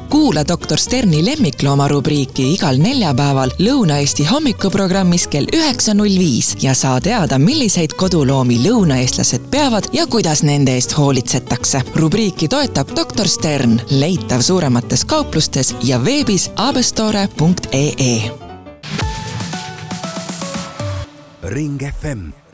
Kuula Dr. Sterni lemmiklooma rubriiki igal neljapäeval Lõuna-Eesti hommikuprogrammis kell 9.05 ja saa teada, milliseid koduloomi lõunaeestlased peavad ja kuidas nende eest hoolitsetakse. Rubriiki toetab Dr. Stern, leitav suuremates kauplustes ja veebis abestore.ee. Ring FM